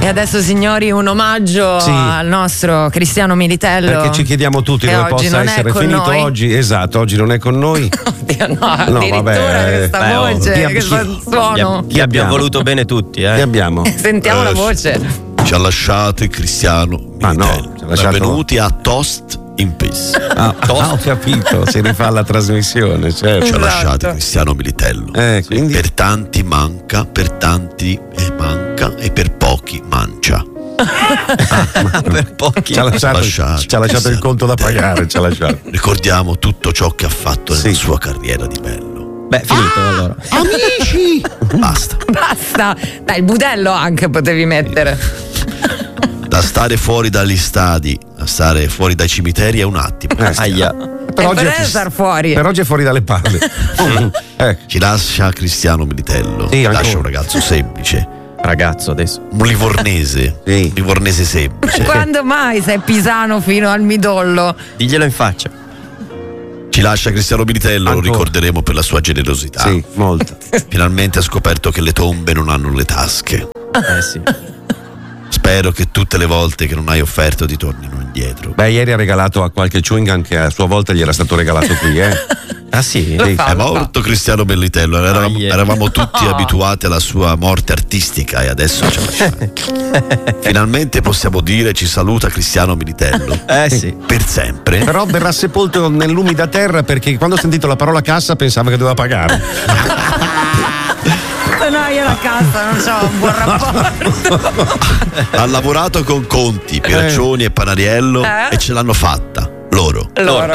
E adesso, signori, un omaggio al nostro Cristiano Militello. Perché ci chiediamo tutti dove possa essere finito noi. Oggi. Esatto, oggi non è con noi. Oddio, no, addirittura questa voce, questo suono. Chi abbiamo voluto bene tutti, Chi abbiamo? Sentiamo la voce. Ci ha lasciato Cristiano Militello. Benvenuti a Toast in Peace. Ho capito, si rifà la trasmissione, certo. Ci ha lasciato Cristiano Militello. Quindi... Per tanti manca, per tanti manca e per pochi mancia. Per pochi ci ha lasciato il conto da pagare. Ci ha lasciato. Ricordiamo tutto ciò che ha fatto nella sua carriera di bello. Beh, finito allora. Amici! Basta. Dai, il budello anche potevi mettere. Da stare fuori dagli stadi a stare fuori dai cimiteri è un attimo. Aia. Per oggi è fuori dalle palle. Ci lascia Cristiano Militello. Lascia un ragazzo semplice. Ragazzo adesso. Un livornese. Un livornese semplice. Quando mai sei pisano fino al midollo? Diglielo in faccia. Ci lascia Cristiano Militello, lo ricorderemo per la sua generosità. Sì, molto. Finalmente ha scoperto che le tombe non hanno le tasche. Sì. Spero che tutte le volte che non hai offerto ti tornino indietro. Beh, ieri ha regalato a qualche chewing gum che a sua volta gli era stato regalato qui, Ah sì? È morto Cristiano Militello. Eravamo tutti abituati alla sua morte artistica e adesso ce lasciamo. Finalmente possiamo dire ci saluta Cristiano Militello. Sì. Per sempre. Però verrà sepolto nell'umida terra perché quando ho sentito la parola cassa pensava che doveva pagare. No, io la cassa non c'ho un buon rapporto. Ha lavorato con Conti, Pieraccioni e Panariello e ce l'hanno fatta. Loro.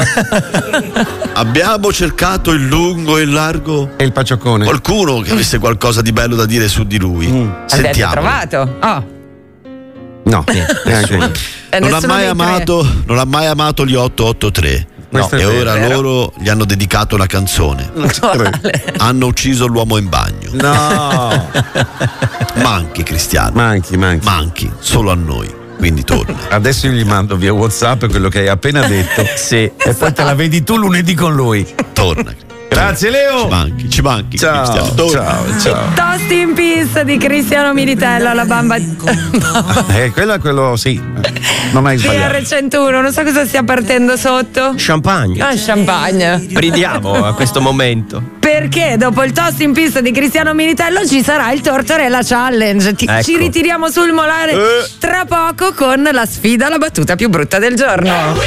Abbiamo cercato il lungo e il largo e il pacioccone. Qualcuno che avesse qualcosa di bello da dire su di lui. Sentiamo. Trovato? No, neanche non ha mai amato gli 883. E ora loro gli hanno dedicato una canzone. Hanno ucciso l'uomo in bagno. No. Manchi Cristiano. Manchi solo a noi. Quindi torna. Adesso io gli mando via WhatsApp quello che hai appena detto. Sì. E poi te la vedi tu lunedì con lui. Torna. Grazie Leo. Ci manchi. Ciao. Toast in Peace di Cristiano Militello, la bamba. Quello sì. Non hai sbagliato. CR101, non so cosa stia partendo sotto. Champagne. Champagne. Bridiamo a questo momento. Perché dopo il Toast in Peace di Cristiano Militello ci sarà il Tortorella Challenge. Ci ritiriamo sul molare tra poco con la sfida alla battuta più brutta del giorno.